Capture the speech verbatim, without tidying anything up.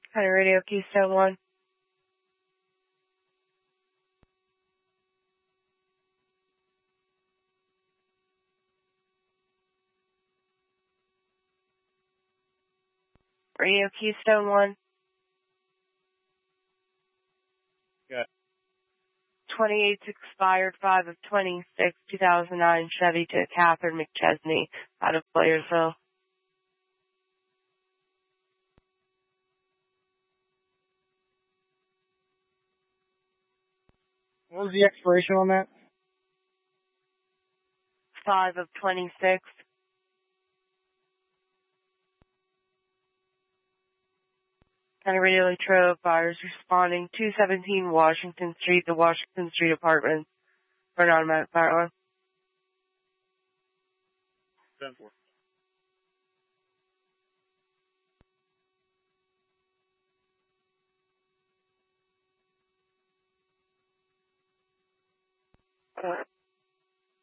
County Radio Keystone one. Radio Keystone one. Yeah. twenty-eight's expired five of twenty-six, two thousand nine Chevy to Catherine McChesney out of Blairsville. What was the expiration on that? five of twenty-six. County Radio Latrobe, buyers responding, two seventeen Washington Street, the Washington Street Apartments, for an automatic fire alarm. ten four. Uh,